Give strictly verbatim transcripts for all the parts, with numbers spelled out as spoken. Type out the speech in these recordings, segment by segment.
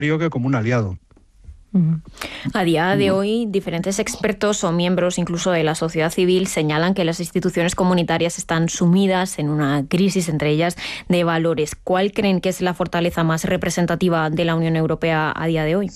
que como un aliado. A día de hoy, diferentes expertos o miembros incluso de la sociedad civil señalan que las instituciones comunitarias están sumidas en una crisis, entre ellas de valores. ¿Cuál creen que es la fortaleza más representativa de la Unión Europea a día de hoy?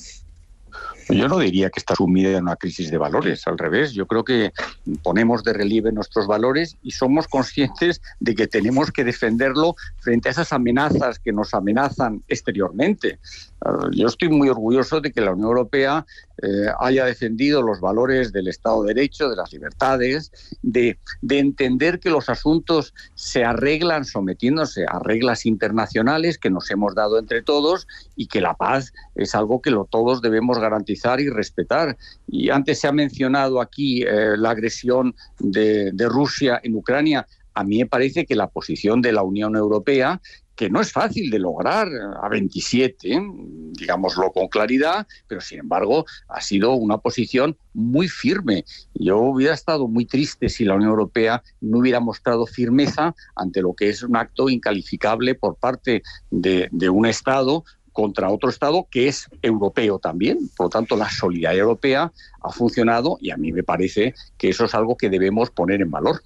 Yo no diría que está sumida en una crisis de valores, al revés. Yo creo que ponemos de relieve nuestros valores y somos conscientes de que tenemos que defenderlo frente a esas amenazas que nos amenazan exteriormente. Yo estoy muy orgulloso de que la Unión Europea eh, haya defendido los valores del Estado de Derecho, de las libertades, de, de entender que los asuntos se arreglan sometiéndose a reglas internacionales que nos hemos dado entre todos y que la paz es algo que lo, todos debemos garantizar y respetar. Y antes se ha mencionado aquí eh, la agresión de, de Rusia en Ucrania. A mí me parece que la posición de la Unión Europea, que no es fácil de lograr a veintisiete, ¿eh? digámoslo con claridad, pero sin embargo ha sido una posición muy firme. Yo hubiera estado muy triste si la Unión Europea no hubiera mostrado firmeza ante lo que es un acto incalificable por parte de, de un Estado contra otro Estado que es europeo también. Por lo tanto, la solidaridad europea ha funcionado y a mí me parece que eso es algo que debemos poner en valor.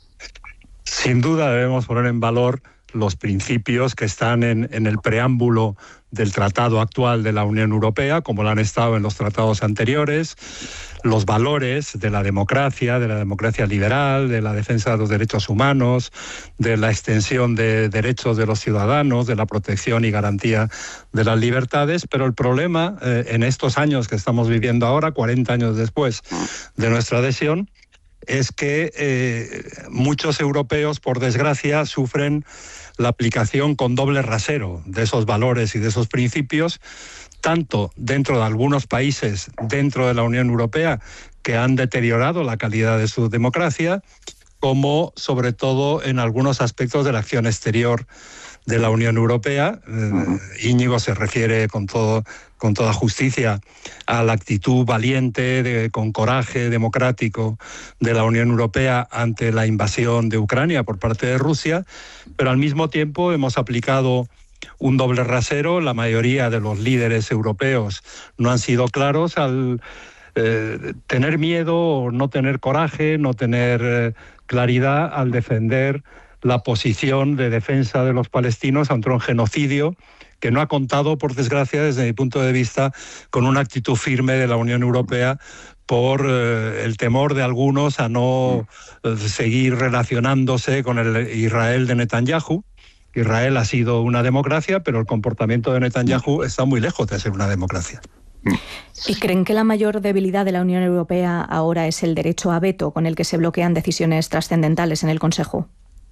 Sin duda debemos poner en valor los principios que están en, en el preámbulo del tratado actual de la Unión Europea, como lo han estado en los tratados anteriores, los valores de la democracia, de la democracia liberal, de la defensa de los derechos humanos, de la extensión de derechos de los ciudadanos, de la protección y garantía de las libertades, pero el problema eh, en estos años que estamos viviendo ahora, cuarenta años después de nuestra adhesión, es que eh, muchos europeos, por desgracia, sufren la aplicación con doble rasero de esos valores y de esos principios, tanto dentro de algunos países dentro de la Unión Europea que han deteriorado la calidad de su democracia, como sobre todo en algunos aspectos de la acción exterior de la Unión Europea. Uh-huh. Íñigo se refiere con todo, con toda justicia a la actitud valiente, de, con coraje democrático de la Unión Europea ante la invasión de Ucrania por parte de Rusia, pero al mismo tiempo hemos aplicado un doble rasero. La mayoría de los líderes europeos no han sido claros al eh, tener miedo o no tener coraje, no tener eh, claridad al defender la posición de defensa de los palestinos ante un genocidio que no ha contado, por desgracia, desde mi punto de vista, con una actitud firme de la Unión Europea por eh, el temor de algunos a no eh, seguir relacionándose con el Israel de Netanyahu. Israel ha sido una democracia, pero el comportamiento de Netanyahu está muy lejos de ser una democracia. ¿Y creen que la mayor debilidad de la Unión Europea ahora es el derecho a veto con el que se bloquean decisiones trascendentales en el Consejo?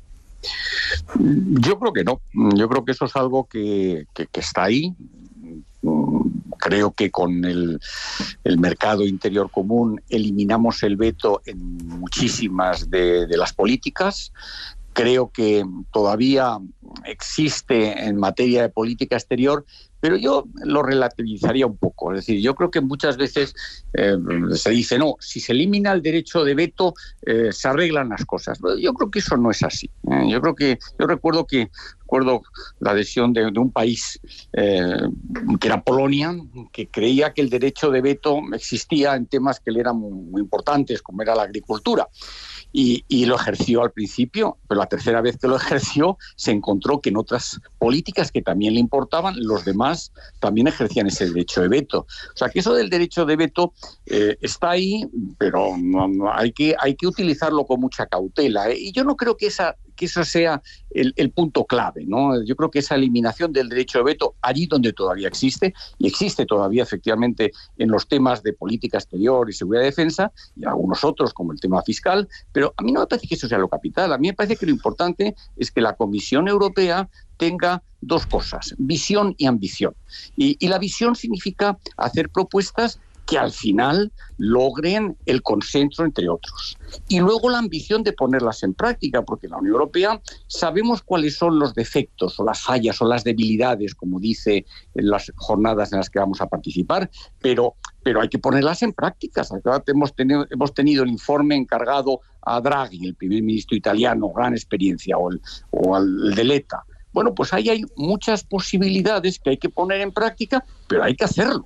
Yo creo que no. Yo creo que eso es algo que, que, que está ahí. Creo que con el, el mercado interior común eliminamos el veto en muchísimas de, de las políticas. Creo que todavía existe en materia de política exterior, pero yo lo relativizaría un poco. Es decir, yo creo que muchas veces eh, se dice, no, si se elimina el derecho de veto, eh, se arreglan las cosas. Yo creo que eso no es así. ¿eh? Yo creo que, yo recuerdo que recuerdo la adhesión de, de un país eh, que era Polonia, que creía que el derecho de veto existía en temas que le eran muy, muy importantes, como era la agricultura. Y, y lo ejerció al principio, pero la tercera vez que lo ejerció se encontró que en otras políticas que también le importaban, los demás también ejercían ese derecho de veto. O sea, que eso del derecho de veto eh, está ahí, pero no, no, hay que, hay que utilizarlo con mucha cautela. ¿eh? Y yo no creo que esa... que eso sea el, el punto clave, ¿no? Yo creo que esa eliminación del derecho de veto, allí donde todavía existe, y existe todavía efectivamente en los temas de política exterior y seguridad y defensa, y algunos otros como el tema fiscal, pero a mí no me parece que eso sea lo capital. A mí me parece que lo importante es que la Comisión Europea tenga dos cosas, visión y ambición. Y, y la visión significa hacer propuestas que al final logren el consenso entre otros. Y luego la ambición de ponerlas en práctica, porque en la Unión Europea sabemos cuáles son los defectos o las fallas o las debilidades, como dice en las jornadas en las que vamos a participar, pero, pero hay que ponerlas en práctica. Hemos tenido, hemos tenido el informe encargado a Draghi, el primer ministro italiano, gran experiencia, o el, o el de Letta. Bueno, pues ahí hay muchas posibilidades que hay que poner en práctica, pero hay que hacerlo.